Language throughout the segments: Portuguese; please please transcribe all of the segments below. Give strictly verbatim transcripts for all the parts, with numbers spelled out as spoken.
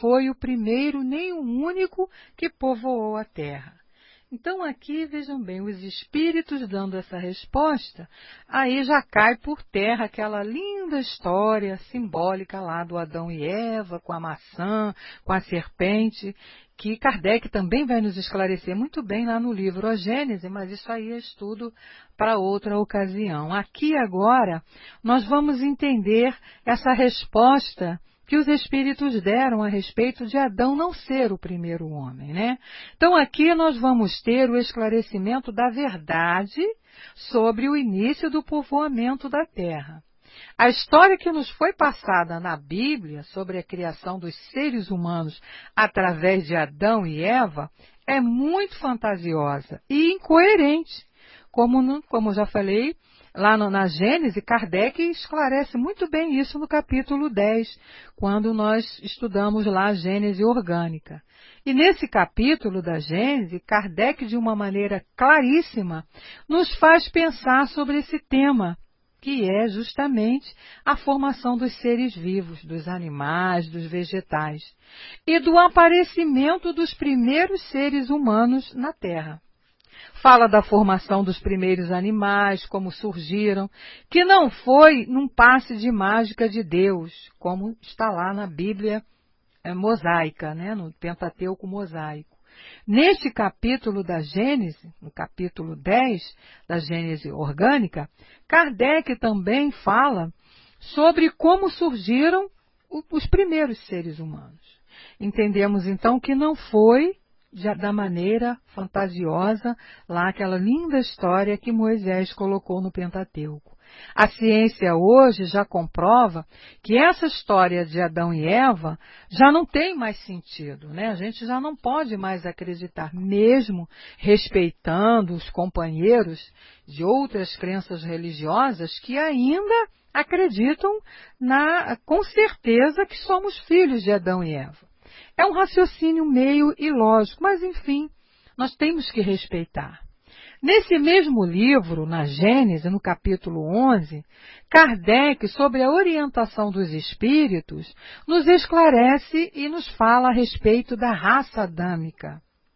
foi o primeiro nem o único que povoou a terra. Então aqui, vejam bem, os espíritos dando essa resposta, aí já cai por terra aquela linda história simbólica lá do Adão e Eva, com a maçã, com a serpente, que Kardec também vai nos esclarecer muito bem lá no livro A Gênese, mas isso aí é estudo para outra ocasião. Aqui agora nós vamos entender essa resposta que os espíritos deram a respeito de Adão não ser o primeiro homem, né? Então aqui nós vamos ter o esclarecimento da verdade sobre o início do povoamento da terra. A história que nos foi passada na Bíblia sobre a criação dos seres humanos através de Adão e Eva é muito fantasiosa e incoerente. Como, no, como já falei, lá no, na Gênese, Kardec esclarece muito bem isso no capítulo dez, quando nós estudamos lá a Gênese orgânica. E nesse capítulo da Gênese, Kardec, de uma maneira claríssima, nos faz pensar sobre esse tema, que é justamente a formação dos seres vivos, dos animais, dos vegetais, e do aparecimento dos primeiros seres humanos na Terra. Fala da formação dos primeiros animais, como surgiram, que não foi num passe de mágica de Deus, como está lá na Bíblia é, mosaica, né, no Pentateuco mosaico. Neste capítulo da Gênese, no capítulo dez da Gênese orgânica, Kardec também fala sobre como surgiram os primeiros seres humanos. Entendemos então que não foi da maneira fantasiosa lá aquela linda história que Moisés colocou no Pentateuco. A ciência hoje já comprova que essa história de Adão e Eva já não tem mais sentido, né? A gente já não pode mais acreditar, mesmo respeitando os companheiros de outras crenças religiosas que ainda acreditam na, com certeza que somos filhos de Adão e Eva. É um raciocínio meio ilógico, mas enfim, nós temos que respeitar. Nesse mesmo livro, na Gênese, no capítulo onze, Kardec, sobre a orientação dos espíritos, nos esclarece e nos fala a respeito da raça adâmica.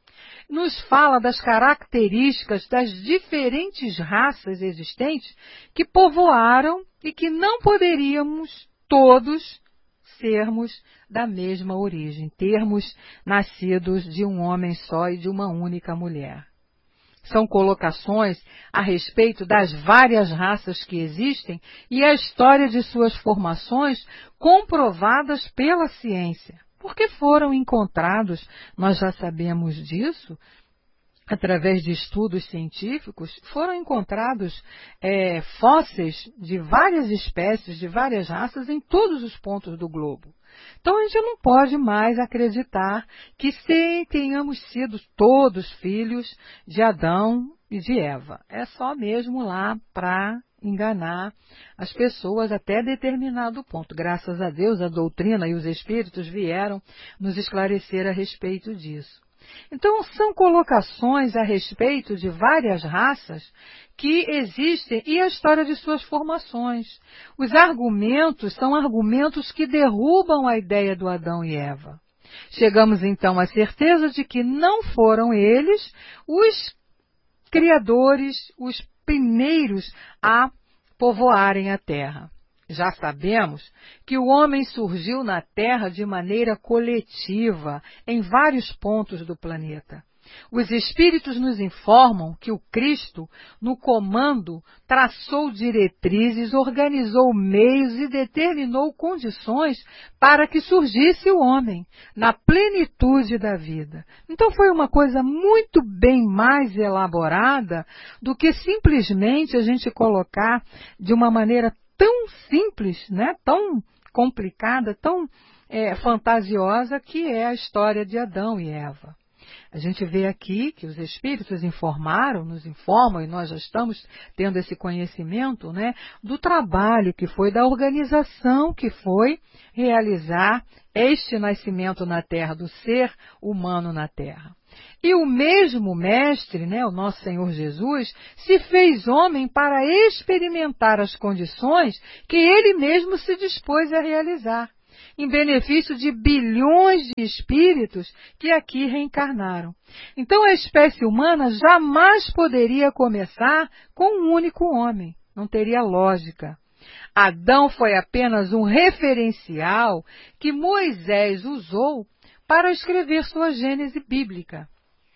Nos fala das características das diferentes raças existentes que povoaram e que não poderíamos todos sermos da mesma origem, termos nascidos de um homem só e de uma única mulher. São colocações a respeito das várias raças que existem e a história de suas formações comprovadas pela ciência. Porque foram encontrados, nós já sabemos disso, através de estudos científicos, foram encontrados é, fósseis de várias espécies, de várias raças em todos os pontos do globo. Então a gente não pode mais acreditar que se tenhamos sido todos filhos de Adão e de Eva. É só mesmo lá para enganar as pessoas até determinado ponto. Graças a Deus, a doutrina e os espíritos vieram nos esclarecer a respeito disso. Então, são colocações a respeito de várias raças que existem e a história de suas formações. Os argumentos são argumentos que derrubam a ideia do Adão e Eva. Chegamos então à certeza de que não foram eles os criadores, os primeiros a povoarem a terra. Já sabemos que o homem surgiu na Terra de maneira coletiva, em vários pontos do planeta. Os espíritos nos informam que o Cristo, no comando, traçou diretrizes, organizou meios e determinou condições para que surgisse o homem, na plenitude da vida. Então foi uma coisa muito bem mais elaborada do que simplesmente a gente colocar de uma maneira tão simples, né? Tão complicada, tão é, fantasiosa que é a história de Adão e Eva. A gente vê aqui que os espíritos informaram, nos informam, e nós já estamos tendo esse conhecimento, né, do trabalho que foi, da organização que foi realizar este nascimento na Terra, do ser humano na Terra. E o mesmo Mestre, né, o nosso Senhor Jesus, se fez homem para experimentar as condições que ele mesmo se dispôs a realizar. em benefício de bilhões de espíritos que aqui reencarnaram. Então a espécie humana jamais poderia começar com um único homem, não teria lógica. Adão foi apenas um referencial que Moisés usou para escrever sua Gênese bíblica.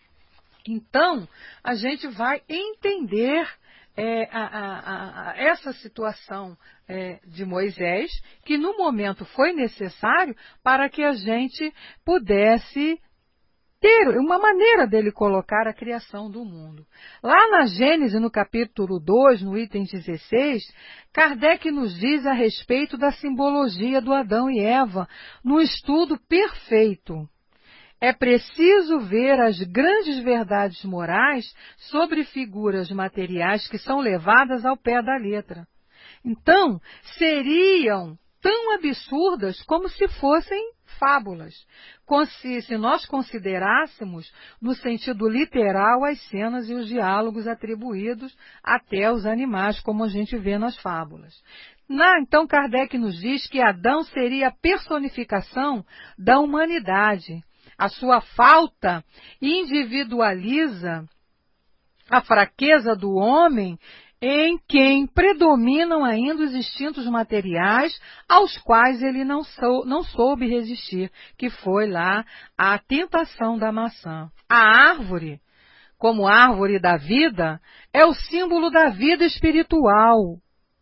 Então, a gente vai entender é, a, a, a, essa situação é, de Moisés, que no momento foi necessário para que a gente pudesse ter uma maneira dele colocar a criação do mundo. Lá na Gênese, no capítulo dois, no item dezesseis, Kardec nos diz a respeito da simbologia do Adão e Eva, num estudo perfeito. É preciso ver as grandes verdades morais sobre figuras materiais que são levadas ao pé da letra. Então, seriam tão absurdas como se fossem fábulas, se, se nós considerássemos no sentido literal as cenas e os diálogos atribuídos até aos animais, como a gente vê nas fábulas. Na, então, Kardec nos diz que Adão seria a personificação da humanidade. A sua falta individualiza a fraqueza do homem, em quem predominam ainda os instintos materiais aos quais ele não, sou, não soube resistir, que foi lá a tentação da maçã. A árvore, como árvore da vida, é o símbolo da vida espiritual.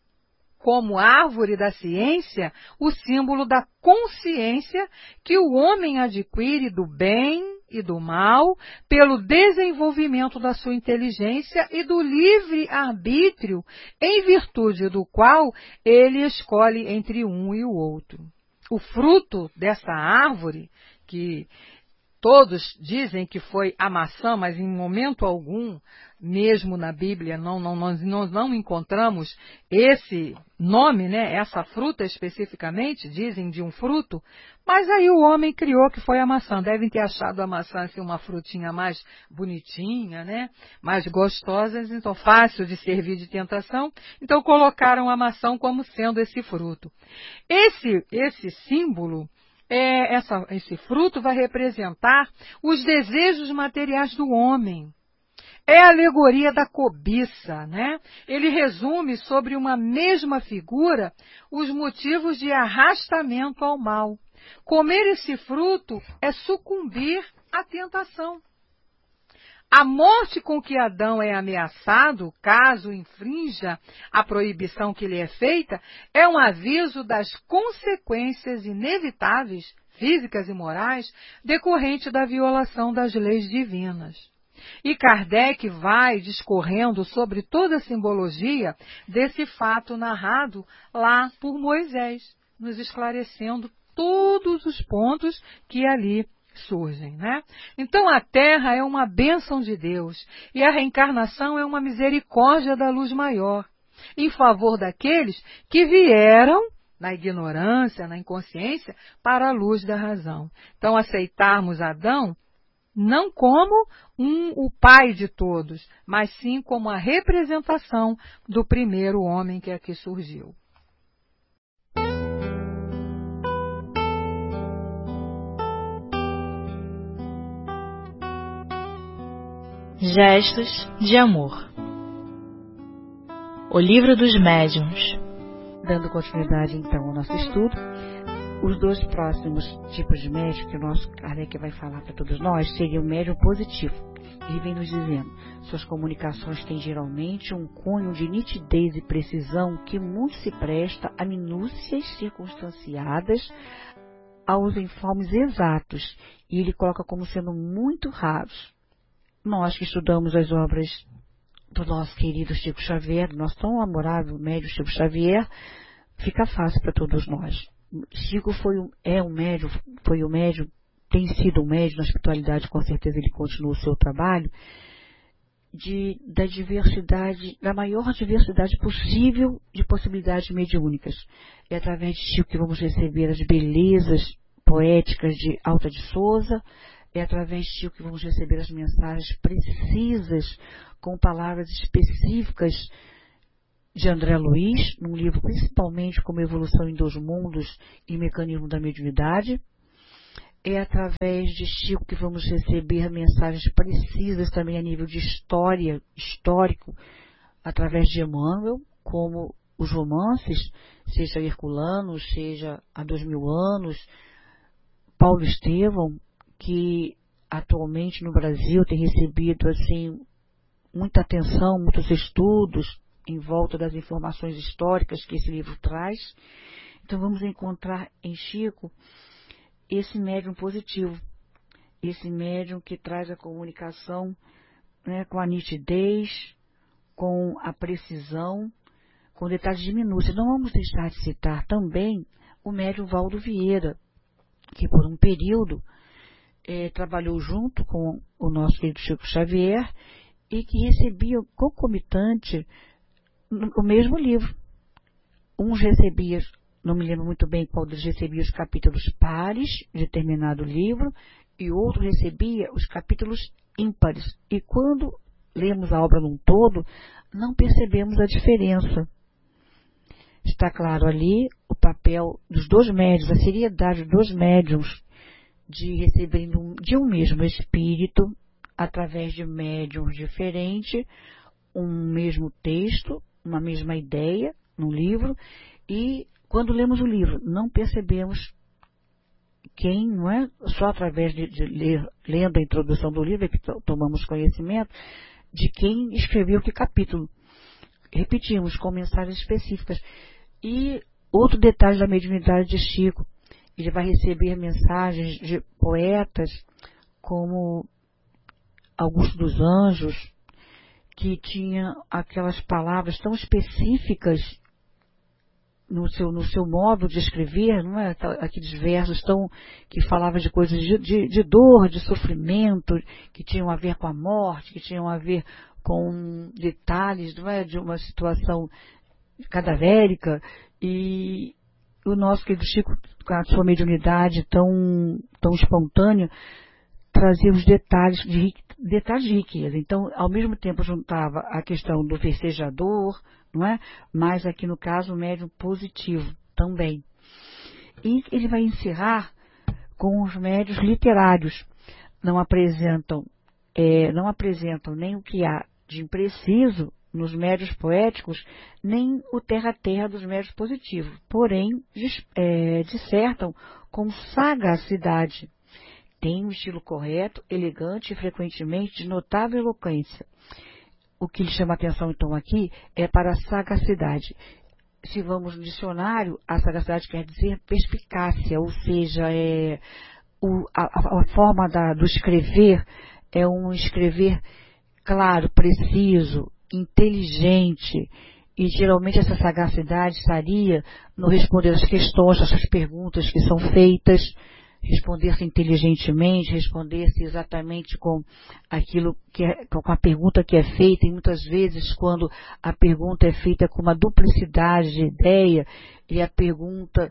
Como árvore da ciência, o símbolo da consciência que o homem adquire do bem e do mal pelo desenvolvimento da sua inteligência e do livre arbítrio, em virtude do qual ele escolhe entre um e o outro. O fruto dessa árvore, que todos dizem que foi a maçã, mas em momento algum, mesmo na Bíblia, não, não, nós, nós não encontramos esse nome, né, essa fruta especificamente, dizem de um fruto, mas aí o homem criou que foi a maçã. Devem ter achado a maçã assim, uma frutinha mais bonitinha, né, mais gostosa, então fácil de servir de tentação, então colocaram a maçã como sendo esse fruto. Esse, esse símbolo, É, essa, esse fruto vai representar os desejos materiais do homem. É a alegoria da cobiça, né? Ele resume sobre uma mesma figura os motivos de arrastamento ao mal. Comer esse fruto é sucumbir à tentação. A morte com que Adão é ameaçado, caso infrinja a proibição que lhe é feita, é um aviso das consequências inevitáveis, físicas e morais, decorrente da violação das leis divinas. E Kardec vai discorrendo sobre toda a simbologia desse fato narrado lá por Moisés, nos esclarecendo todos os pontos que ali surgem, né? Então a Terra é uma bênção de Deus e a reencarnação é uma misericórdia da luz maior, em favor daqueles que vieram na ignorância, na inconsciência, para a luz da razão. Então aceitarmos Adão não como um, o pai de todos, mas sim como a representação do primeiro homem que aqui surgiu. Gestos de amor. O livro dos médiuns. Dando continuidade então ao nosso estudo, os dois próximos tipos de médium que o nosso Kardec vai falar para todos nós seriam o médium positivo. Ele vem nos dizendo, suas comunicações têm geralmente um cunho de nitidez e precisão que muito se presta a minúcias circunstanciadas aos informes exatos, e ele coloca como sendo muito raros. Nós que estudamos as obras do nosso querido Chico Xavier, do nosso tão amorável médium Chico Xavier, fica fácil para todos nós. Chico foi um, é um médium, foi um médium, tem sido um médium na espiritualidade, com certeza ele continua o seu trabalho, de, da diversidade, da maior diversidade possível de possibilidades mediúnicas. É através de Chico que vamos receber as belezas poéticas de Alta de Souza. É através de Chico que vamos receber as mensagens precisas, com palavras específicas de André Luiz, num livro principalmente como Evolução em Dois Mundos e Mecanismo da Mediunidade. É através de Chico que vamos receber mensagens precisas também a nível de história, histórico, através de Emmanuel, como os romances, seja Herculano, seja Há Dois Mil Anos, Paulo Estevão, que atualmente no Brasil tem recebido assim muita atenção, muitos estudos em volta das informações históricas que esse livro traz. Então vamos encontrar em Chico esse médium positivo, esse médium que traz a comunicação, né, com a nitidez, com a precisão, com detalhes de minúcias. Não vamos deixar de citar também o médium Valdo Vieira, que por um período eh, trabalhou junto com o nosso querido Chico Xavier e que recebia concomitante o mesmo livro. Uns recebiam, não me lembro muito bem qual deles recebia os capítulos pares de determinado livro, e outro recebia os capítulos ímpares. E quando lemos a obra num todo, não percebemos a diferença. Está claro ali o papel dos dois médiuns, a seriedade dos dois médiuns de receberem de um mesmo espírito, através de médiuns diferentes, um mesmo texto, uma mesma ideia no livro, e quando lemos o livro, não percebemos quem, não é só através de, de ler, lendo a introdução do livro, é que tomamos conhecimento de quem escreveu que capítulo. Repetimos, com mensagens específicas. E outro detalhe da mediunidade de Chico, ele vai receber mensagens de poetas como Augusto dos Anjos, que tinha aquelas palavras tão específicas no seu, no seu modo de escrever, não é? Aqueles versos tão, que falavam de coisas de, de, de dor, de sofrimento, que tinham a ver com a morte, que tinham a ver com detalhes, não é? De uma situação cadavérica. E o nosso querido Chico, com a sua mediunidade tão, tão espontânea, trazia os detalhes de, detalhes de riqueza. Então, ao mesmo tempo, juntava a questão do versejador, não é? Mas aqui no caso, o médium positivo também. E ele vai encerrar com os médiuns literários. Não apresentam, é, não apresentam nem o que há de impreciso nos médiuns poéticos, nem o terra-terra dos médiuns positivos. Porém, é, dissertam com sagacidade. Tem um estilo correto, elegante e frequentemente de notável eloquência. O que lhe chama a atenção, então, aqui é para a sagacidade. Se vamos no dicionário, a sagacidade quer dizer perspicácia, ou seja, é, o, a, a forma da, do escrever é um escrever claro, preciso, inteligente, e geralmente essa sagacidade estaria no responder às questões, às perguntas que são feitas, responder-se inteligentemente, responder-se exatamente com aquilo que é, com a pergunta que é feita, e muitas vezes quando a pergunta é feita com uma duplicidade de ideia, e a pergunta,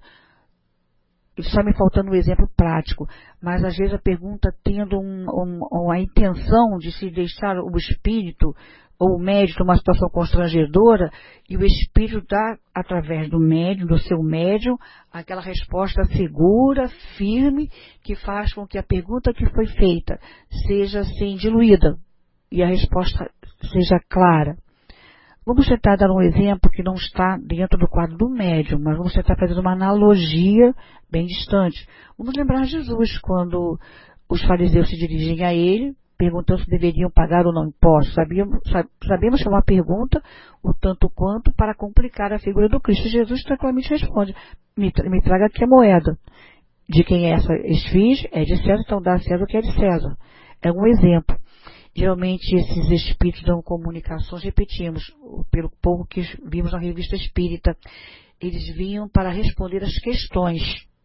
está me faltando um exemplo prático, mas às vezes a pergunta tendo um, um, a intenção de se deixar o espírito ou o médium numa situação constrangedora, e o espírito dá, através do médium, do seu médium, aquela resposta segura, firme, que faz com que a pergunta que foi feita seja assim diluída e a resposta seja clara. Vamos tentar dar um exemplo que não está dentro do quadro do médium, mas vamos tentar fazer uma analogia bem distante. Vamos lembrar Jesus, quando os fariseus se dirigem a ele, perguntando se deveriam pagar ou não impostos. Sabíamos, sabemos que é uma pergunta, o tanto quanto, para complicar a figura do Cristo. Jesus tranquilamente responde, me, me traga aqui a moeda. De quem é essa esfinge? É de César, então dá a César o que é de César. É um exemplo. Geralmente esses espíritos dão comunicações, repetimos, pelo pouco que vimos na revista Espírita, eles vinham para responder as questões.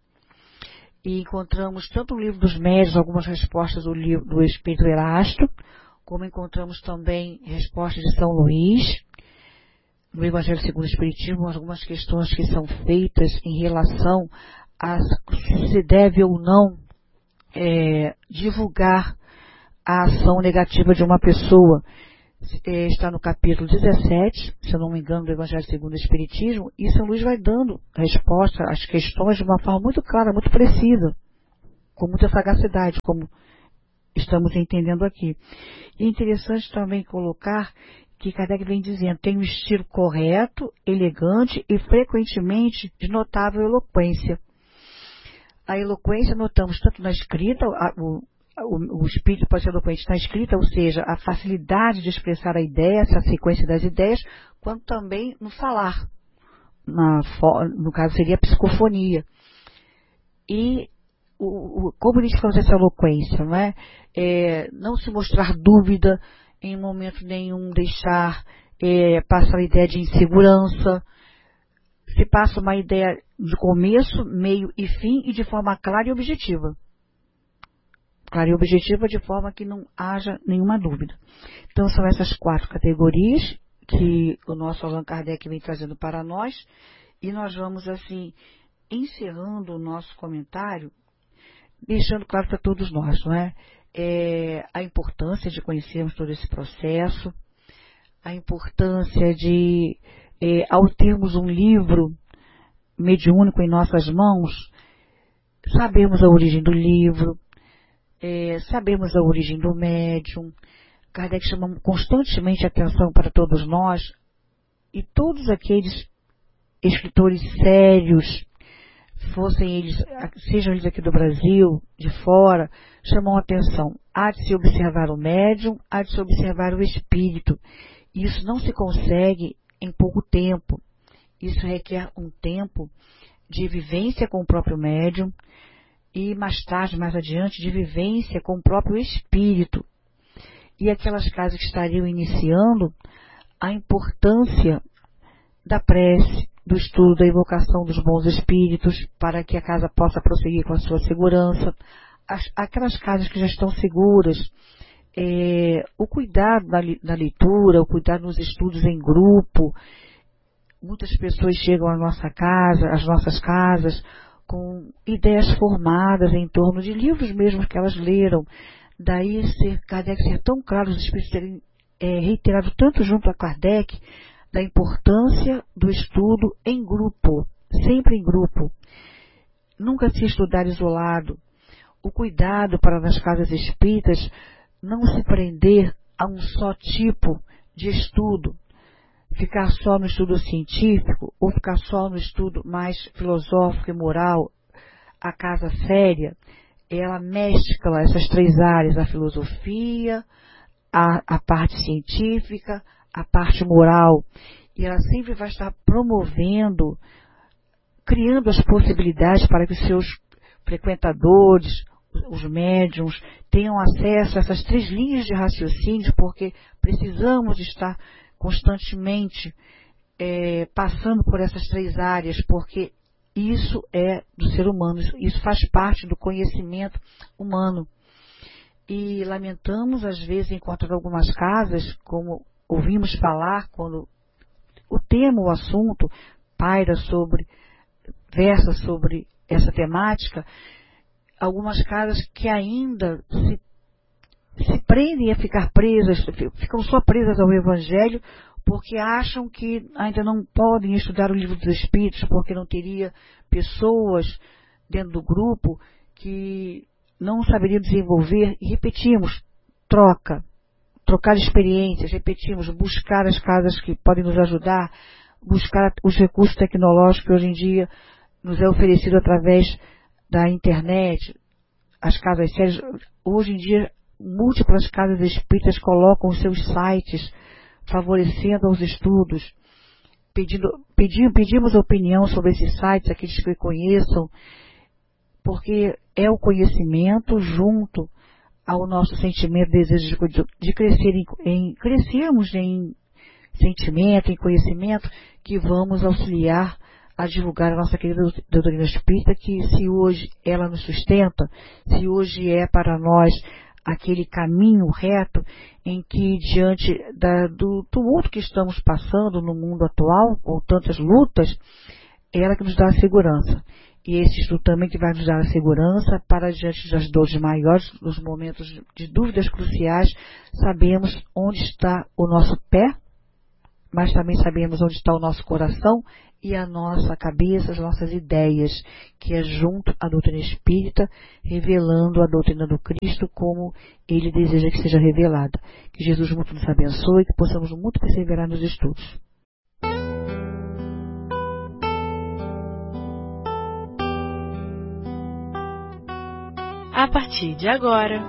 E encontramos tanto no livro dos médiuns algumas respostas do livro do Espírito Erasto, como encontramos também respostas de São Luís, no Evangelho segundo o Espiritismo, algumas questões que são feitas em relação a se deve ou não é, divulgar a ação negativa de uma pessoa. é, está no capítulo dezessete, se eu não me engano, do Evangelho segundo o Espiritismo, e São Luís vai dando resposta às questões de uma forma muito clara, muito precisa, com muita sagacidade, como estamos entendendo aqui. E é interessante também colocar que Kardec vem dizendo, tem um estilo correto, elegante e frequentemente de notável eloquência. A eloquência notamos tanto na escrita, a, o, o, o espírito pode ser eloquente na escrita, ou seja, a facilidade de expressar a ideia, a sequência das ideias, quanto também no falar. Na, no caso seria a psicofonia. E o, o, como identificamos essa eloquência, não é? É, não se mostrar dúvida, em momento nenhum deixar é, passar a ideia de insegurança, se passa uma ideia de começo, meio e fim e de forma clara e objetiva. Clara e objetiva de forma que não haja nenhuma dúvida. Então são essas quatro categorias que o nosso Allan Kardec vem trazendo para nós e nós vamos assim encerrando o nosso comentário, deixando claro para todos nós, não é? É, a importância de conhecermos todo esse processo, a importância de, é, ao termos um livro mediúnico em nossas mãos, sabemos a origem do livro, é, sabemos a origem do médium. Kardec chama constantemente a atenção para todos nós, e todos aqueles escritores sérios, fossem eles, sejam eles aqui do Brasil, de fora, chamam a atenção. Há de se observar o médium, há de se observar o espírito. Isso não se consegue em pouco tempo. Isso requer um tempo de vivência com o próprio médium e mais tarde, mais adiante, de vivência com o próprio espírito. E aquelas casas que estariam iniciando, a importância da prece, do estudo, da invocação dos bons espíritos, para que a casa possa prosseguir com a sua segurança. As, aquelas casas que já estão seguras, é, o cuidado na, na leitura, o cuidado nos estudos em grupo. Muitas pessoas chegam à nossa casa, às nossas casas, com ideias formadas em torno de livros mesmo que elas leram. Daí ser, Kardec ser tão claro, os espíritos terem é, reiterado tanto junto a Kardec, da importância do estudo em grupo, sempre em grupo. Nunca se estudar isolado. O cuidado para nas casas espíritas não se prender a um só tipo de estudo, ficar só no estudo científico ou ficar só no estudo mais filosófico e moral. A casa séria, ela mescla essas três áreas, a filosofia, a, a parte científica, a parte moral, e ela sempre vai estar promovendo, criando as possibilidades para que os seus frequentadores, os médiums, tenham acesso a essas três linhas de raciocínio, porque precisamos estar constantemente é, passando por essas três áreas, porque isso é do ser humano, isso faz parte do conhecimento humano. E lamentamos, às vezes, encontrar algumas casas, como ouvimos falar, quando o tema, o assunto, paira sobre, versa sobre essa temática, algumas casas que ainda se, se prendem a ficar presas, ficam só presas ao Evangelho, porque acham que ainda não podem estudar o Livro dos Espíritos, porque não teria pessoas dentro do grupo que não saberiam desenvolver, e repetimos, troca, trocar experiências, repetimos, buscar as casas que podem nos ajudar, buscar os recursos tecnológicos que hoje em dia nos é oferecido através da internet, as casas sérias. Hoje em dia, múltiplas casas espíritas colocam os seus sites, favorecendo os estudos, pedindo, pedindo, pedimos opinião sobre esses sites, aqueles que conheçam, porque é o conhecimento junto ao nosso sentimento, desejo de, de crescer em, em, crescermos em sentimento, em conhecimento, que vamos auxiliar a divulgar a nossa querida doutrina espírita, que se hoje ela nos sustenta, se hoje é para nós aquele caminho reto em que, diante da, do tumulto que estamos passando no mundo atual, com tantas lutas, é ela que nos dá a segurança. E esse estudo também que vai nos dar a segurança para, diante das dores maiores, nos momentos de dúvidas cruciais, sabemos onde está o nosso pé, mas também sabemos onde está o nosso coração e a nossa cabeça, as nossas ideias, que é junto à doutrina espírita, revelando a doutrina do Cristo como Ele deseja que seja revelada. Que Jesus muito nos abençoe e que possamos muito perseverar nos estudos. A partir de agora,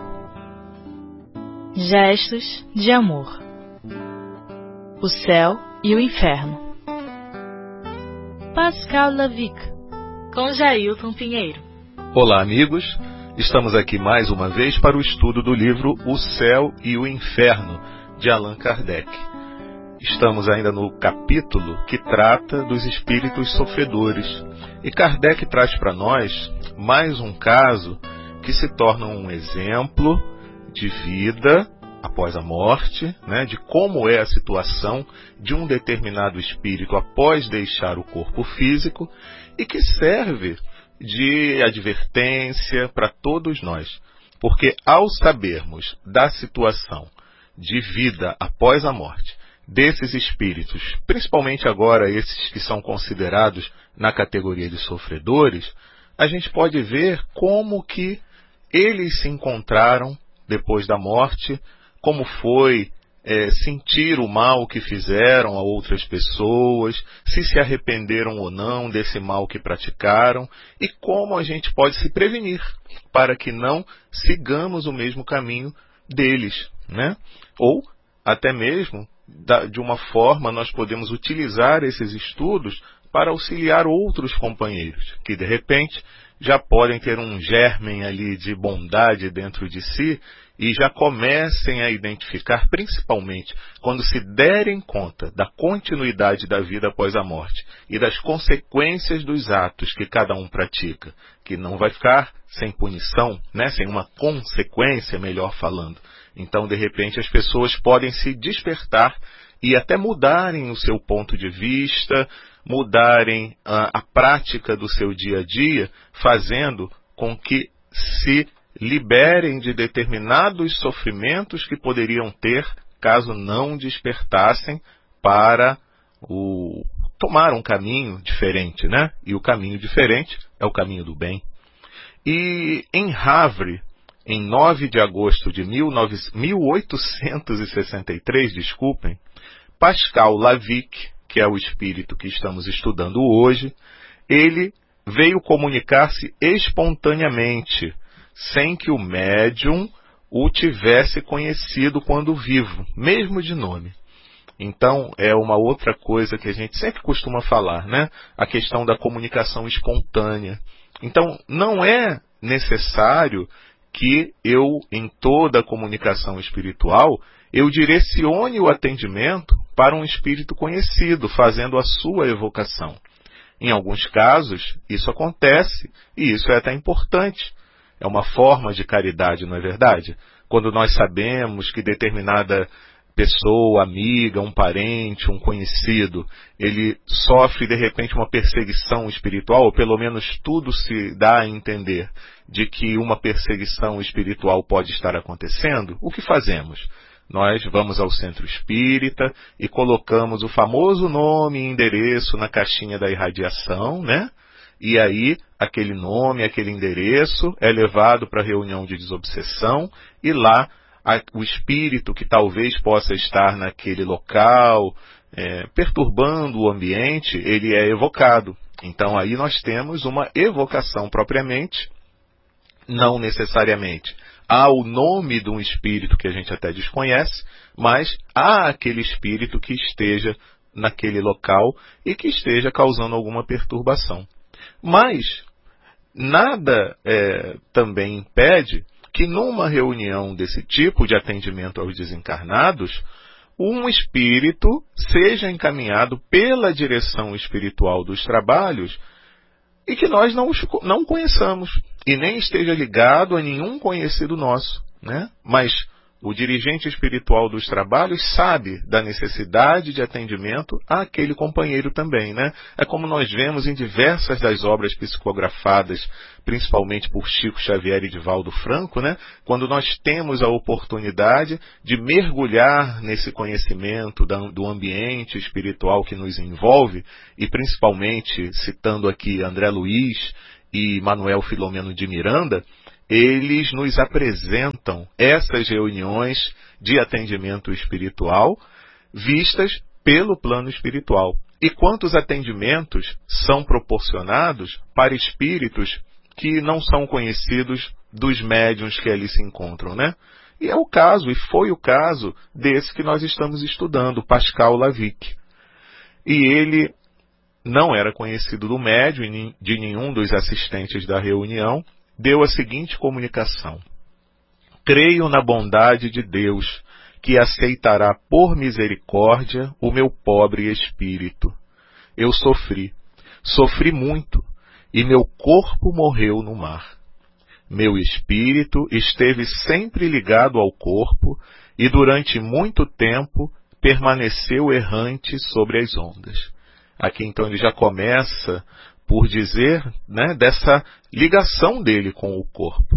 Gestos de Amor. O Céu e o Inferno. Pascal Lavic, com Jailton Pinheiro. Olá, amigos. Estamos aqui mais uma vez para o estudo do livro O Céu e o Inferno, de Allan Kardec. Estamos ainda no capítulo que trata dos espíritos sofredores. E Kardec traz para nós mais um caso que se torna um exemplo de vida após a morte, né, de como é a situação de um determinado espírito após deixar o corpo físico e que serve de advertência para todos nós. Porque ao sabermos da situação de vida após a morte desses espíritos, principalmente agora esses que são considerados na categoria de sofredores, a gente pode ver como que eles se encontraram depois da morte, como foi é, sentir o mal que fizeram a outras pessoas, se se arrependeram ou não desse mal que praticaram, e como a gente pode se prevenir para que não sigamos o mesmo caminho deles, né? Ou até mesmo, da, de uma forma, nós podemos utilizar esses estudos para auxiliar outros companheiros, que de repente já podem ter um germen ali de bondade dentro de si e já comecem a identificar, principalmente quando se derem conta da continuidade da vida após a morte e das consequências dos atos que cada um pratica, que não vai ficar sem punição, né? Sem uma consequência, melhor falando. Então, de repente, as pessoas podem se despertar e até mudarem o seu ponto de vista, mudarem a, a prática do seu dia a dia, fazendo com que se liberem de determinados sofrimentos que poderiam ter caso não despertassem para o, tomar um caminho diferente, né? E o caminho diferente é o caminho do bem. E em Havre, em nove de agosto de mil oitocentos e sessenta e três, desculpem, Pascal Lavic, que é o espírito que estamos estudando hoje, ele veio comunicar-se espontaneamente, sem que o médium o tivesse conhecido quando vivo, mesmo de nome. Então, é uma outra coisa que a gente sempre costuma falar, né? A questão da comunicação espontânea. Então, não é necessário que eu, em toda a comunicação espiritual, eu direcione o atendimento para um espírito conhecido, fazendo a sua evocação. Em alguns casos, isso acontece, e isso é até importante. É uma forma de caridade, não é verdade? Quando nós sabemos que determinada pessoa, amiga, um parente, um conhecido, ele sofre de repente uma perseguição espiritual, ou pelo menos tudo se dá a entender de que uma perseguição espiritual pode estar acontecendo, o que fazemos? Nós vamos ao centro espírita e colocamos o famoso nome e endereço na caixinha da irradiação, né? E aí, aquele nome, aquele endereço é levado para a reunião de desobsessão e lá a, o espírito que talvez possa estar naquele local, é, perturbando o ambiente, ele é evocado. Então aí nós temos uma evocação propriamente, não necessariamente há o nome de um espírito que a gente até desconhece, mas há aquele espírito que esteja naquele local e que esteja causando alguma perturbação. Mas nada é, também impede que numa reunião desse tipo de atendimento aos desencarnados, um espírito seja encaminhado pela direção espiritual dos trabalhos e que nós não, não conheçamos e nem esteja ligado a nenhum conhecido nosso, né? Mas o dirigente espiritual dos trabalhos sabe da necessidade de atendimento àquele companheiro também, né? É como nós vemos em diversas das obras psicografadas, principalmente por Chico Xavier e Divaldo Franco, né? Quando nós temos a oportunidade de mergulhar nesse conhecimento do ambiente espiritual que nos envolve, e principalmente, citando aqui André Luiz e Manuel Filomeno de Miranda, eles nos apresentam essas reuniões de atendimento espiritual vistas pelo plano espiritual. E quantos atendimentos são proporcionados para espíritos que não são conhecidos dos médiuns que ali se encontram, né? E é o caso, e foi o caso desse que nós estamos estudando, Pascal Lavic. E ele não era conhecido do médium e de nenhum dos assistentes da reunião, deu a seguinte comunicação: creio na bondade de Deus, que aceitará por misericórdia o meu pobre espírito. Eu sofri, sofri muito, e meu corpo morreu no mar. Meu espírito esteve sempre ligado ao corpo, e durante muito tempo permaneceu errante sobre as ondas. Aqui então ele já começa por dizer, né, dessa ligação dele com o corpo.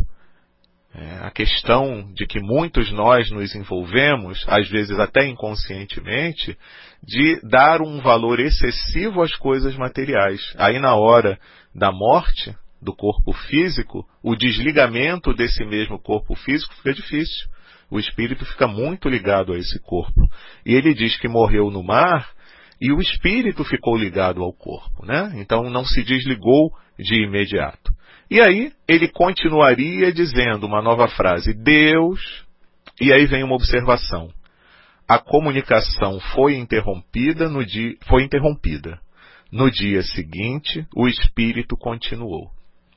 É, a questão de que muitos nós nos envolvemos, às vezes até inconscientemente, de dar um valor excessivo às coisas materiais. Aí na hora da morte do corpo físico, o desligamento desse mesmo corpo físico fica difícil. O espírito fica muito ligado a esse corpo. E ele diz que morreu no mar, e o espírito ficou ligado ao corpo, né? Então não se desligou de imediato. E aí ele continuaria dizendo uma nova frase: Deus, e aí vem uma observação. A comunicação foi interrompida no dia, foi interrompida. No dia seguinte, o espírito continuou.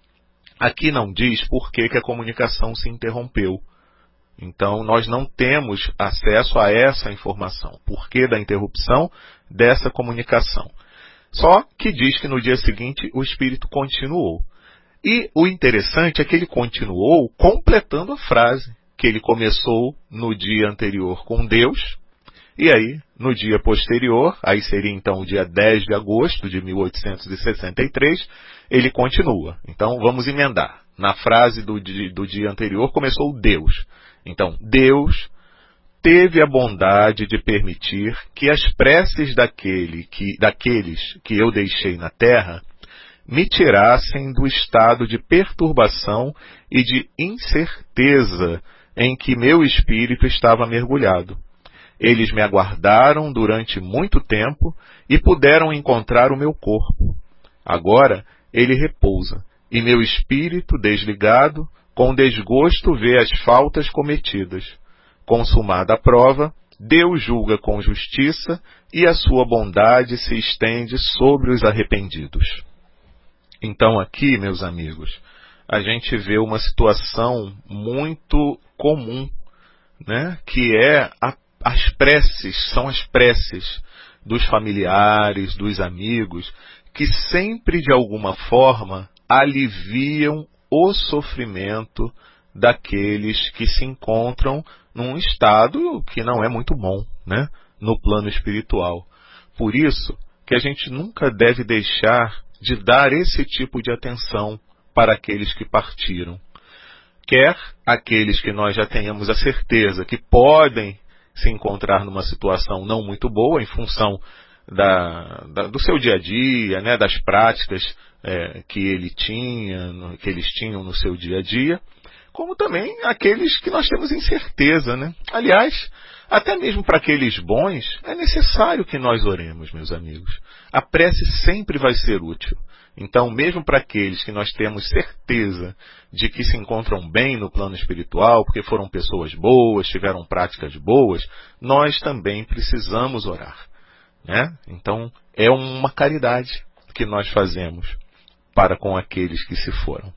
Aqui não diz por que, que a comunicação se interrompeu. Então, nós não temos acesso a essa informação. Por que da interrupção dessa comunicação? Só que diz que no dia seguinte o espírito continuou. E o interessante é que ele continuou completando a frase que ele começou no dia anterior com Deus. E aí, no dia posterior, aí seria então o dia dez de agosto de mil oitocentos e sessenta e três, ele continua. Então, vamos emendar. Na frase do dia, do dia anterior começou Deus. Então, Deus teve a bondade de permitir que as preces daquele que, daqueles que eu deixei na terra me tirassem do estado de perturbação e de incerteza em que meu espírito estava mergulhado. Eles me aguardaram durante muito tempo e puderam encontrar o meu corpo. Agora ele repousa, e meu espírito, desligado, com desgosto vê as faltas cometidas. Consumada a prova, Deus julga com justiça e a sua bondade se estende sobre os arrependidos. Então aqui, meus amigos, a gente vê uma situação muito comum, né? Que é a, as preces, são as preces dos familiares, dos amigos, que sempre de alguma forma aliviam o sofrimento daqueles que se encontram num estado que não é muito bom, né? No plano espiritual. Por isso que a gente nunca deve deixar de dar esse tipo de atenção para aqueles que partiram. Quer aqueles que nós já tenhamos a certeza que podem se encontrar numa situação não muito boa em função da, da, do seu dia a dia, né, das práticas é, que ele tinha, que eles tinham no seu dia a dia, como também aqueles que nós temos incerteza, né? Aliás, até mesmo para aqueles bons, é necessário que nós oremos, meus amigos. A prece sempre vai ser útil. Então, mesmo para aqueles que nós temos certeza de que se encontram bem no plano espiritual, porque foram pessoas boas, tiveram práticas boas, nós também precisamos orar, né? Então, é uma caridade que nós fazemos para com aqueles que se foram.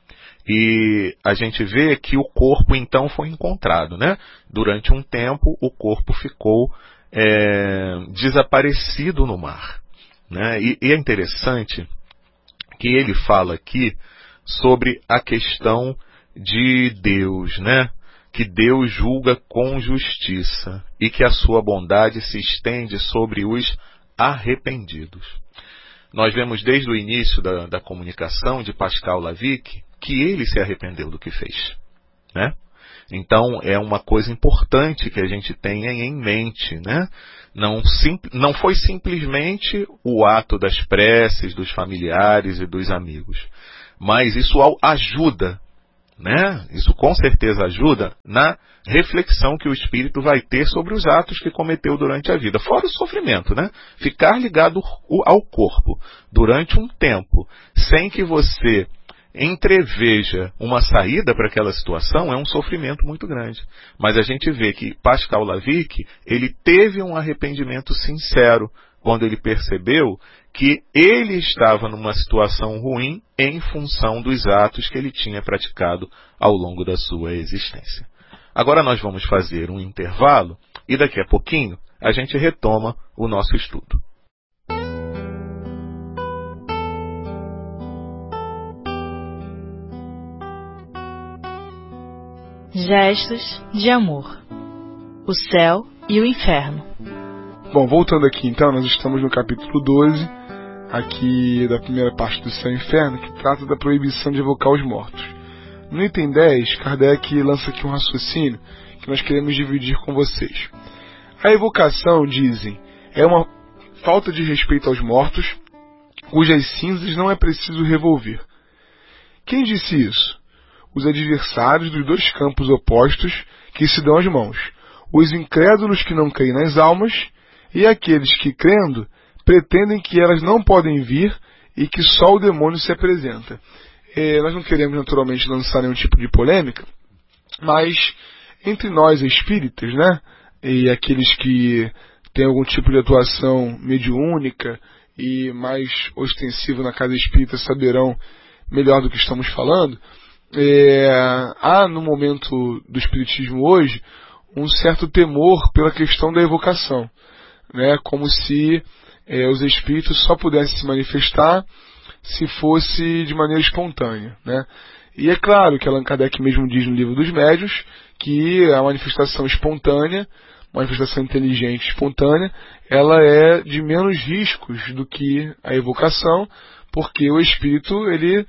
E a gente vê que o corpo então foi encontrado, né? Durante um tempo o corpo ficou é, desaparecido no mar, né? E, e é interessante que ele fala aqui sobre a questão de Deus, né? que Deus julga com justiça e que a sua bondade se estende sobre os arrependidos. Nós vemos desde o início da, da comunicação de Pascal Lavic que ele se arrependeu do que fez, né? Então é uma coisa importante que a gente tenha em mente, né? Não, sim, não foi simplesmente o ato das preces, dos familiares e dos amigos, mas isso ajuda, né? Isso com certeza ajuda na reflexão que o espírito vai ter sobre os atos que cometeu durante a vida, fora o sofrimento, né? Ficar ligado ao corpo durante um tempo, sem que você entreveja uma saída para aquela situação, é um sofrimento muito grande. Mas a gente vê que Pascal Lavic, ele teve um arrependimento sincero quando ele percebeu que ele estava numa situação ruim em função dos atos que ele tinha praticado ao longo da sua existência. Agora nós vamos fazer um intervalo e daqui a pouquinho a gente retoma o nosso estudo. Gestos de amor. O céu e o inferno. Bom, voltando aqui então, nós estamos no capítulo doze, aqui da primeira parte do Céu e Inferno, que trata da proibição de evocar os mortos. No item dez, Kardec lança aqui um raciocínio que nós queremos dividir com vocês. A evocação, dizem, é uma falta de respeito aos mortos, cujas cinzas não é preciso revolver. Quem disse isso? Os adversários dos dois campos opostos que se dão as mãos, os incrédulos que não creem nas almas e aqueles que, crendo, pretendem que elas não podem vir e que só o demônio se apresenta. É, nós não queremos naturalmente lançar nenhum tipo de polêmica, mas entre nós espíritas, né, e aqueles que têm algum tipo de atuação mediúnica e mais ostensiva na casa espírita saberão melhor do que estamos falando. É, há no momento do espiritismo hoje um certo temor pela questão da evocação, né, como se é, os espíritos só pudessem se manifestar se fosse de maneira espontânea, né? E é claro que Allan Kardec mesmo diz no Livro dos Médiuns que a manifestação espontânea, manifestação inteligente espontânea, ela é de menos riscos do que a evocação, porque o espírito ele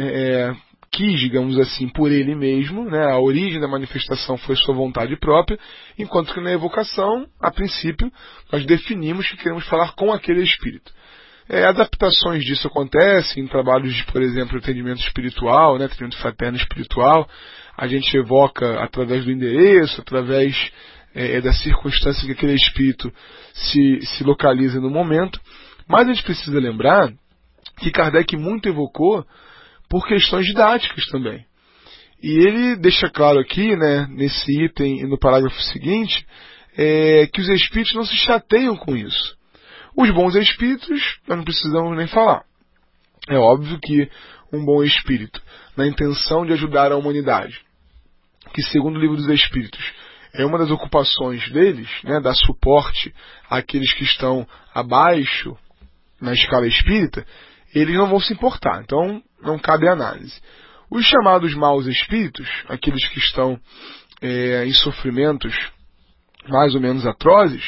é, quis, digamos assim, por ele mesmo, né? A origem da manifestação foi sua vontade própria, enquanto que na evocação, a princípio, nós definimos que queremos falar com aquele espírito. É, adaptações disso acontecem em trabalhos de, por exemplo, atendimento espiritual, né? Atendimento fraterno espiritual. A gente evoca através do endereço, através é, da circunstância que aquele espírito se, se localiza no momento. Mas a gente precisa lembrar que Kardec muito evocou por questões didáticas também. E ele deixa claro aqui, né, nesse item e no parágrafo seguinte, é, que os espíritos não se chateiam com isso. Os bons espíritos, nós não precisamos nem falar. É óbvio que um bom espírito, na intenção de ajudar a humanidade, que segundo o Livro dos Espíritos, é uma das ocupações deles, né, dar suporte àqueles que estão abaixo na escala espírita, eles não vão se importar, então não cabe análise. Os chamados maus espíritos, aqueles que estão é, em sofrimentos mais ou menos atrozes,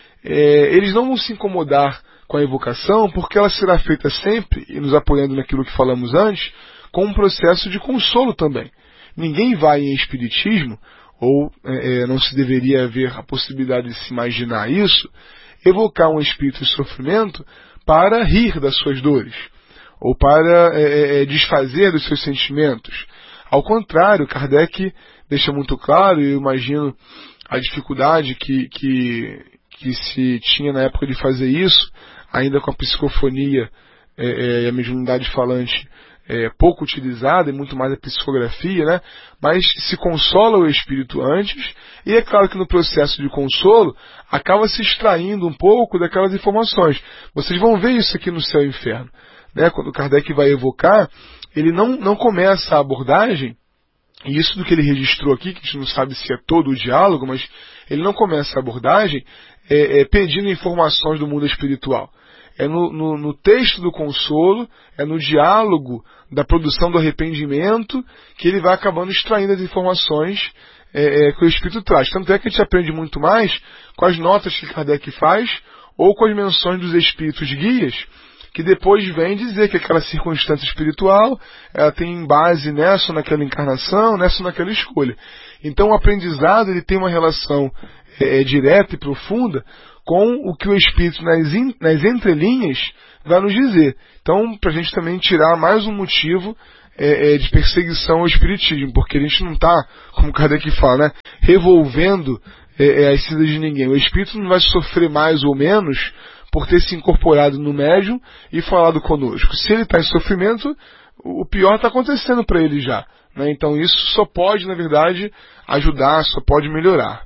é, eles não vão se incomodar com a evocação, porque ela será feita sempre, e nos apoiando naquilo que falamos antes, com um processo de consolo também. Ninguém vai em espiritismo, ou é, não se deveria haver a possibilidade de se imaginar isso, evocar um espírito de sofrimento para rir das suas dores, ou para é, é, desfazer dos seus sentimentos. Ao contrário, Kardec deixa muito claro, e eu imagino a dificuldade que, que, que se tinha na época de fazer isso, ainda com a psicofonia é, é, e a mediunidade falante é, pouco utilizada, e muito mais a psicografia, né? Mas se consola o espírito antes, e é claro que no processo de consolo, acaba se extraindo um pouco daquelas informações. Vocês vão ver isso aqui no Céu e Inferno. Né? Quando Kardec vai evocar, ele não, não começa a abordagem, e isso do que ele registrou aqui, que a gente não sabe se é todo o diálogo, mas ele não começa a abordagem é, é, pedindo informações do mundo espiritual. É no, no, no texto do consolo, é no diálogo da produção do arrependimento, que ele vai acabando extraindo as informações é, é, que o Espírito traz. Tanto é que a gente aprende muito mais com as notas que Kardec faz ou com as menções dos Espíritos guias, que depois vem dizer que aquela circunstância espiritual ela tem base nessa ou naquela encarnação, nessa ou naquela escolha. Então o aprendizado ele tem uma relação é, direta e profunda com o que o Espírito nas, in, nas entrelinhas vai nos dizer. Então, para a gente também tirar mais um motivo é, é, de perseguição ao Espiritismo, porque a gente não está, como Kardec fala, né, revolvendo é, é, as cinzas de ninguém. O Espírito não vai sofrer mais ou menos por ter se incorporado no médium e falado conosco. Se ele está em sofrimento, o pior está acontecendo para ele já. Né? Então isso só pode, na verdade, ajudar, só pode melhorar.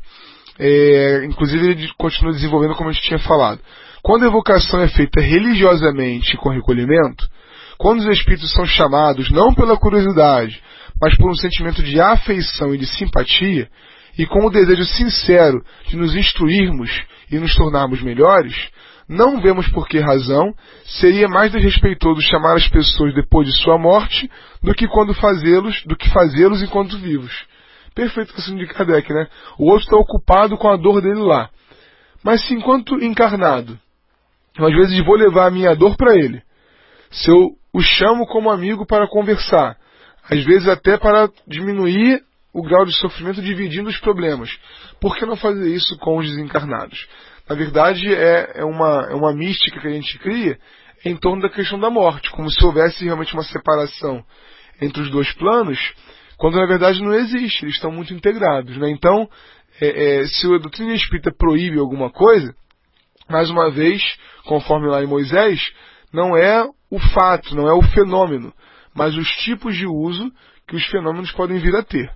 É, inclusive ele continua desenvolvendo como a gente tinha falado. Quando a evocação é feita religiosamente com recolhimento, quando os espíritos são chamados não pela curiosidade, mas por um sentimento de afeição e de simpatia, e com o desejo sincero de nos instruirmos e nos tornarmos melhores, não vemos por que razão seria mais desrespeitoso chamar as pessoas depois de sua morte do que quando fazê-los, do que fazê-los enquanto vivos. Perfeito assim de Kardec, né? O outro está ocupado com a dor dele lá. Mas se enquanto encarnado, eu às vezes vou levar a minha dor para ele, se eu o chamo como amigo para conversar, às vezes até para diminuir o grau de sofrimento dividindo os problemas, por que não fazer isso com os desencarnados? Na verdade, é, é, uma, é uma mística que a gente cria em torno da questão da morte, como se houvesse realmente uma separação entre os dois planos, quando na verdade não existe, eles estão muito integrados. Né? Então, é, é, se a doutrina espírita proíbe alguma coisa, mais uma vez, conforme lá em Moisés, não é o fato, não é o fenômeno, mas os tipos de uso que os fenômenos podem vir a ter.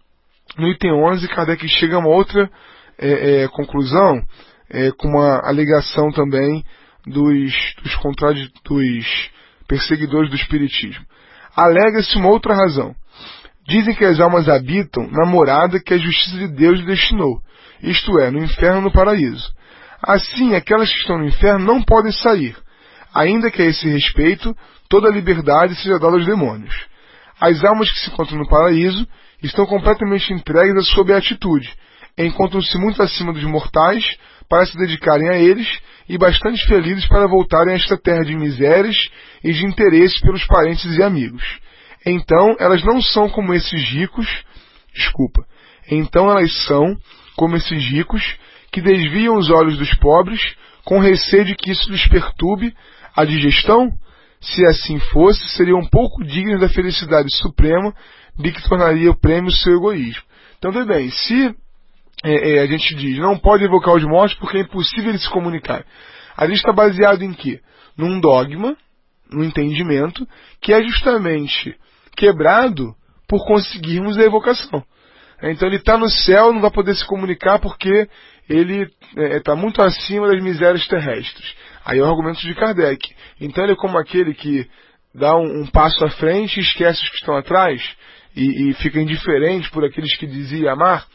No item onze, Kardec chega a uma outra é, é, conclusão, é, com uma alegação também dos, dos, contrad... dos perseguidores do Espiritismo. Alega-se uma outra razão. Dizem que as almas habitam na morada que a justiça de Deus lhe destinou, isto é, no inferno e no paraíso. Assim, aquelas que estão no inferno não podem sair, ainda que a esse respeito toda a liberdade seja dada aos demônios. As almas que se encontram no paraíso estão completamente entregues à sua beatitude, encontram-se muito acima dos mortais para se dedicarem a eles e bastante felizes para voltarem a esta terra de misérias e de interesse pelos parentes e amigos. Então elas não são como esses ricos, desculpa, então elas são como esses ricos que desviam os olhos dos pobres com receio de que isso lhes perturbe a digestão. Se assim fosse, seriam um pouco dignas da felicidade suprema de que tornaria o prêmio o seu egoísmo. Então, vê bem, se é, é, a gente diz, não pode evocar os mortos porque é impossível eles se comunicar, a gente está baseado em quê? Num dogma, num entendimento, que é justamente quebrado por conseguirmos a evocação. Então ele está no céu, não vai poder se comunicar porque ele está é, muito acima das misérias terrestres. Aí é o argumento de Kardec. Então ele é como aquele que dá um, um passo à frente e esquece os que estão atrás e, e fica indiferente por aqueles que dizia amar.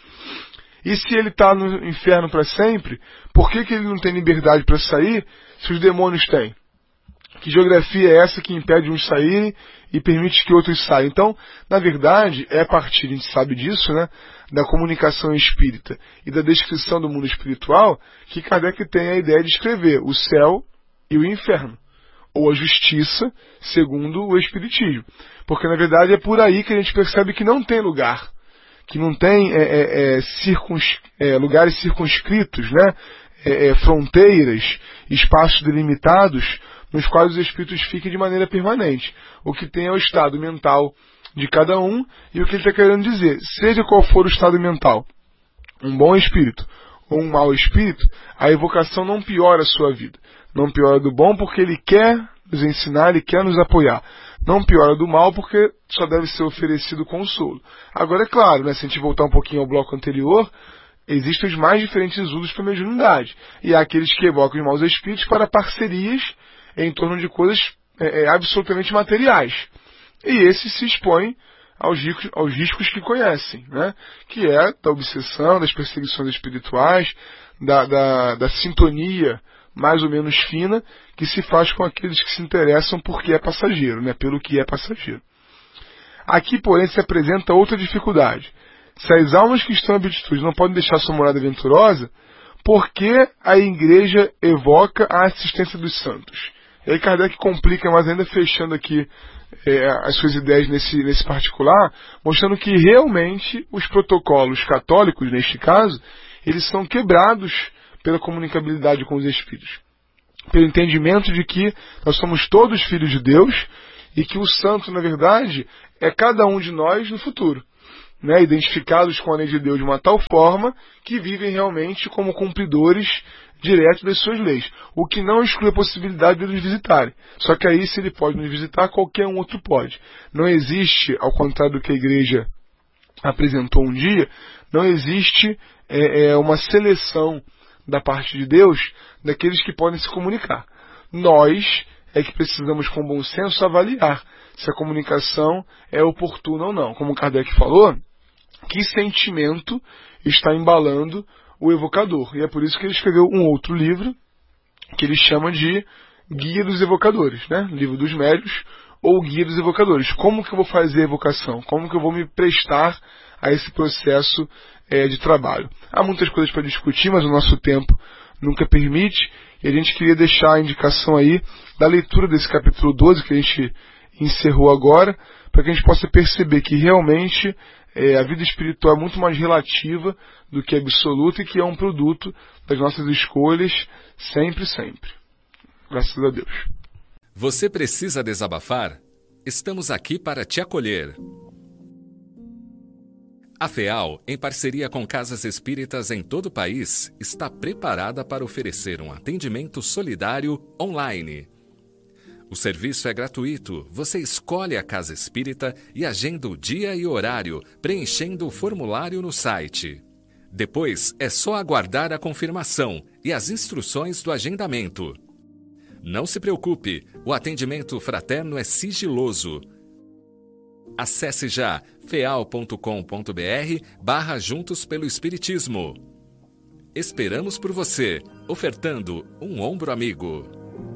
E se ele está no inferno para sempre, por que, que ele não tem liberdade para sair se os demônios têm? Que geografia é essa que impede uns saírem e permite que outros saiam? Então, na verdade, é a partir, a gente sabe disso, né, da comunicação espírita e da descrição do mundo espiritual, que Kardec tem a ideia de escrever o céu e o inferno, ou a justiça, segundo o Espiritismo. Porque, na verdade, é por aí que a gente percebe que não tem lugar, que não tem é, é, é, circuns, é, lugares circunscritos, né, é, é, fronteiras, espaços delimitados, nos quais os espíritos fiquem de maneira permanente. O que tem é o estado mental de cada um, e o que ele está querendo dizer, seja qual for o estado mental, um bom espírito ou um mau espírito, a evocação não piora a sua vida. Não piora do bom porque ele quer nos ensinar, ele quer nos apoiar. Não piora do mal porque só deve ser oferecido consolo. Agora, é claro, né, se a gente voltar um pouquinho ao bloco anterior, existem os mais diferentes usos para a mediunidade. E há aqueles que evocam os maus espíritos para parcerias em torno de coisas é, é, absolutamente materiais. E esses se expõem aos riscos, aos riscos que conhecem, né? Que é da obsessão, das perseguições espirituais, da, da, da sintonia mais ou menos fina que se faz com aqueles que se interessam porque é passageiro, né? Pelo que é passageiro. Aqui, porém, se apresenta outra dificuldade. Se as almas que estão em beatitude não podem deixar sua morada venturosa, por que a igreja evoca a assistência dos santos? E aí Kardec complica, mas ainda fechando aqui é, as suas ideias nesse, nesse particular, mostrando que realmente os protocolos católicos, neste caso, eles são quebrados pela comunicabilidade com os espíritos. Pelo entendimento de que nós somos todos filhos de Deus e que o santo, na verdade, é cada um de nós no futuro. Né, identificados com a lei de Deus de uma tal forma que vivem realmente como cumpridores diretos das suas leis, o que não exclui a possibilidade de nos visitarem. Só que aí, se ele pode nos visitar, qualquer um outro pode. Não existe, ao contrário do que a igreja apresentou um dia, não existe é, é, uma seleção da parte de Deus daqueles que podem se comunicar. Nós é que precisamos, com bom senso, avaliar se a comunicação é oportuna ou não. Como Kardec falou, que sentimento está embalando o evocador. E é por isso que ele escreveu um outro livro, que ele chama de Guia dos Evocadores, né? Livro dos Médiuns, ou Guia dos Evocadores. Como que eu vou fazer a evocação? Como que eu vou me prestar a esse processo é, de trabalho? Há muitas coisas para discutir, mas o nosso tempo nunca permite, e a gente queria deixar a indicação aí da leitura desse capítulo doze, que a gente encerrou agora, para que a gente possa perceber que realmente é, a vida espiritual é muito mais relativa do que absoluta e que é um produto das nossas escolhas sempre, sempre. Graças a Deus. Você precisa desabafar? Estamos aqui para te acolher. A FEAL, em parceria com casas espíritas em todo o país, está preparada para oferecer um atendimento solidário online. O serviço é gratuito. Você escolhe a casa espírita e agenda o dia e horário, preenchendo o formulário no site. Depois, é só aguardar a confirmação e as instruções do agendamento. Não se preocupe, o atendimento fraterno é sigiloso. Acesse já feal ponto com ponto br barra Juntos pelo Espiritismo. Esperamos por você, ofertando um ombro amigo.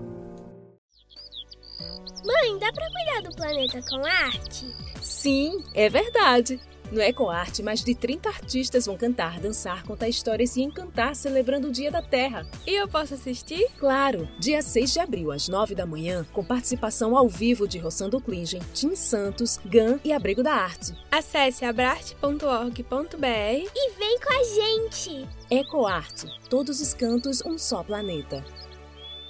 Mãe, dá pra cuidar do planeta com arte? Sim, é verdade. No EcoArte, mais de trinta artistas vão cantar, dançar, contar histórias e encantar celebrando o Dia da Terra. E eu posso assistir? Claro! Dia seis de abril, às nove da manhã, com participação ao vivo de Rossando Klingen, Tim Santos, Gan e Abrigo da Arte. Acesse abrarte ponto org ponto br e vem com a gente! EcoArte. Todos os cantos, um só planeta.